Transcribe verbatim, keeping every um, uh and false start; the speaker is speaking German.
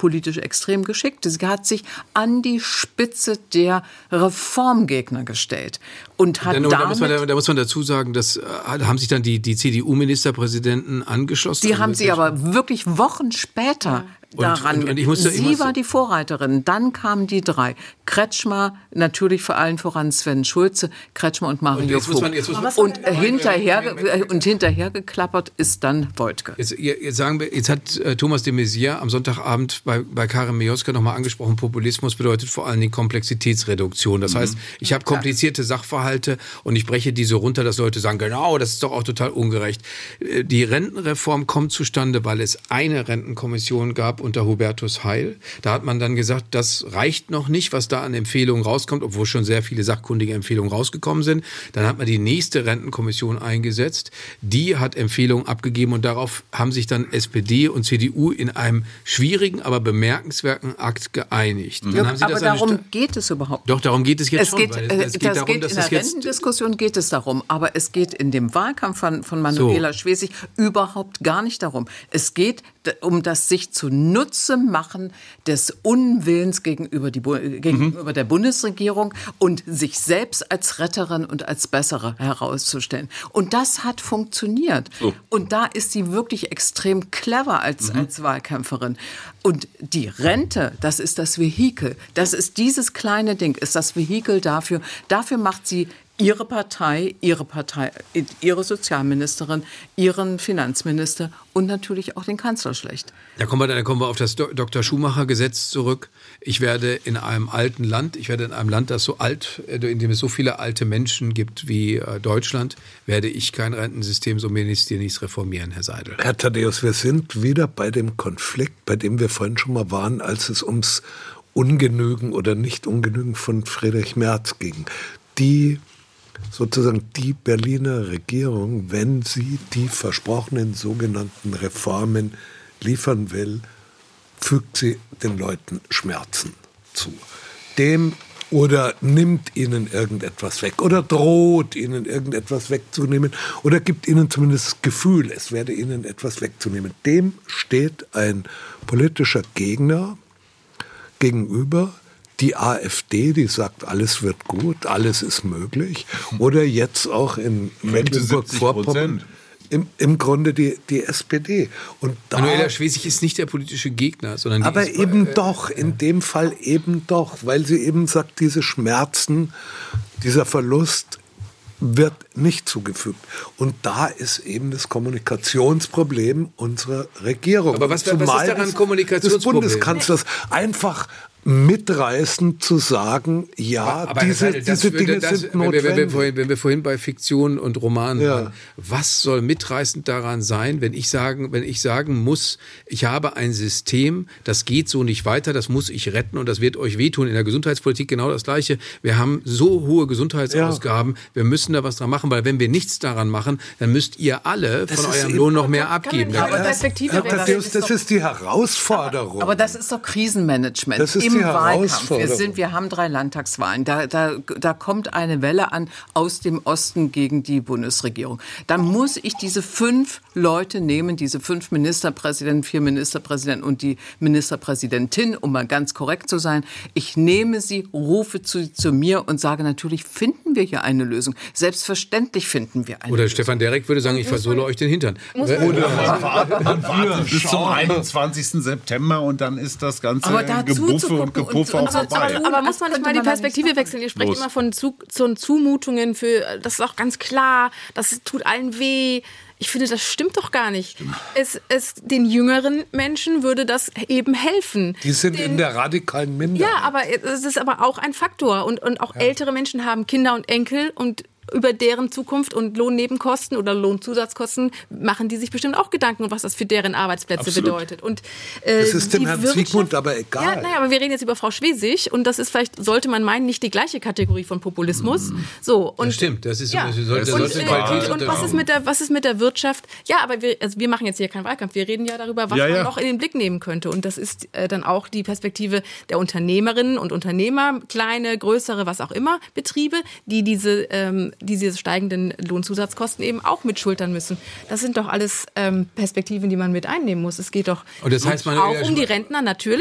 politisch extrem geschickt. Sie hat sich an die Spitze der Reformgegner gestellt und hat da, damit... Da muss, man, da muss man dazu sagen, dass haben sich dann die, die C D U-Ministerpräsidenten angeschlossen? Die haben sie aber wirklich Wochen später... daran. Und, und ich musste, ich Sie musste, war die Vorreiterin. Dann kamen die drei. Kretschmer, natürlich vor allem voran Sven Schulze, Kretschmer und Mario Vogt. Und hinterher, und hinterher geklappert ist dann Woidke. Jetzt, jetzt, sagen wir, jetzt hat äh, Thomas de Maizière am Sonntagabend bei, bei Karin Mioska nochmal angesprochen, Populismus bedeutet vor allen Dingen Komplexitätsreduktion. Das mhm. heißt, ich habe komplizierte Sachverhalte und ich breche diese runter, dass Leute sagen, genau, das ist doch auch total ungerecht. Die Rentenreform kommt zustande, weil es eine Rentenkommission gab, unter Hubertus Heil. Da hat man dann gesagt, das reicht noch nicht, was da an Empfehlungen rauskommt, obwohl schon sehr viele sachkundige Empfehlungen rausgekommen sind. Dann hat man die nächste Rentenkommission eingesetzt. Die hat Empfehlungen abgegeben und darauf haben sich dann S P D und C D U in einem schwierigen, aber bemerkenswerten Akt geeinigt. Dann ja, haben sie aber das darum Sta- geht es überhaupt. Doch, darum geht es jetzt es schon. Geht, weil es, es geht geht darum, darum, geht dass in es der jetzt Rentendiskussion geht es darum, aber es geht in dem Wahlkampf von, von Manuela so. Schwesig überhaupt gar nicht darum. Es geht um das sich zunutze machen des Unwillens gegenüber, die, gegenüber mhm. der Bundesregierung und sich selbst als Retterin und als Bessere herauszustellen. Und das hat funktioniert. Oh. Und da ist sie wirklich extrem clever als, mhm. als Wahlkämpferin. Und die Rente, das ist das Vehikel. Das ist dieses kleine Ding, ist das Vehikel dafür. Dafür macht sie Ihre Partei, Ihre Partei, Ihre Sozialministerin, Ihren Finanzminister und natürlich auch den Kanzler schlecht. Da kommen wir, da kommen wir auf das Doktor Schumacher-Gesetz zurück. Ich werde in einem alten Land, ich werde in einem Land, das so alt, in dem es so viele alte Menschen gibt wie Deutschland, werde ich kein Rentensystem, so ministerisch reformieren, Herr Seidel. Herr Thaddäus, wir sind wieder bei dem Konflikt, bei dem wir vorhin schon mal waren, als es ums Ungenügen oder Nicht-Ungenügen von Friedrich Merz ging. Die sozusagen die Berliner Regierung, wenn sie die versprochenen sogenannten Reformen liefern will, fügt sie den Leuten Schmerzen zu. Dem oder nimmt ihnen irgendetwas weg oder droht ihnen irgendetwas wegzunehmen oder gibt ihnen zumindest das Gefühl, es werde ihnen etwas wegzunehmen. Dem steht ein politischer Gegner gegenüber, die AfD, die sagt, alles wird gut, alles ist möglich. Oder jetzt auch in Mecklenburg-Vorpommern im, im Grunde die, die S P D. Und da, Manuela Schwesig ist nicht der politische Gegner, sondern die aber ist, eben äh, doch, in dem Fall eben doch, weil sie eben sagt, diese Schmerzen, dieser Verlust wird nicht zugefügt. Und da ist eben das Kommunikationsproblem unserer Regierung. Aber was, was ist daran das, Kommunikationsproblem? Des Bundeskanzlers einfach mitreißend zu sagen, ja, aber diese, Seidel, das, diese Dinge das, sind wenn notwendig. wir, wenn, wir vorhin, wenn wir vorhin bei Fiktion und Roman ja. waren, was soll mitreißend daran sein, wenn ich sagen, wenn ich sagen muss, ich habe ein System, das geht so nicht weiter, das muss ich retten und das wird euch wehtun. In der Gesundheitspolitik genau das Gleiche. Wir haben so hohe Gesundheitsausgaben, ja. wir müssen da was dran machen, weil wenn wir nichts daran machen, dann müsst ihr alle das von eurem Lohn noch mehr abgeben. Aber Perspektive ja, das, ist, das ist die Herausforderung. Aber, aber das ist doch Krisenmanagement. Das ist Im die Wahlkampf. Wir, sind, wir haben drei Landtagswahlen. Da, da, da kommt eine Welle an aus dem Osten gegen die Bundesregierung. Dann muss ich diese fünf Leute nehmen, diese fünf Ministerpräsidenten, vier Ministerpräsidenten und die Ministerpräsidentin, um mal ganz korrekt zu sein. Ich nehme sie, rufe zu, zu mir und sage, natürlich finden wir hier eine Lösung. Selbstverständlich finden wir eine Oder Lösung. Stefan Derek würde sagen, ich versohle euch den Hintern. Bis zum einundzwanzigsten September und dann ist das Ganze Gebuffe und Gepuffe auch vorbei. Aber, aber muss man nicht mal die Perspektive wechseln? Ihr sprecht Los. immer von zu, zu Zumutungen, für, das ist auch ganz klar, das tut allen weh. Ich finde, das stimmt doch gar nicht. Es, es, den jüngeren Menschen würde das eben helfen. Die sind den, in der radikalen Minderheit. Ja, aber es ist aber auch ein Faktor. Und, und auch ja. ältere Menschen haben Kinder und Enkel und über deren Zukunft und Lohnnebenkosten oder Lohnzusatzkosten machen die sich bestimmt auch Gedanken, was das für deren Arbeitsplätze Absolut. bedeutet. Und, äh, das ist dem Herrn Siegmund aber egal. Ja, naja, aber wir reden jetzt über Frau Schwesig und das ist vielleicht, sollte man meinen, nicht die gleiche Kategorie von Populismus. Mm. So, und, das stimmt, das ist ja. so, das und, sollte und, und, und was ist mit der, was ist mit der Wirtschaft? Ja, aber wir, also wir machen jetzt hier keinen Wahlkampf, wir reden ja darüber, was ja, ja. man noch in den Blick nehmen könnte. Und das ist äh, dann auch die Perspektive der Unternehmerinnen und Unternehmer, kleine, größere, was auch immer, Betriebe, die diese, ähm, diese steigenden Lohnzusatzkosten eben auch mitschultern müssen. Das sind doch alles ähm, Perspektiven, die man mit einnehmen muss. Es geht doch und das heißt, man, auch um die Rentner natürlich.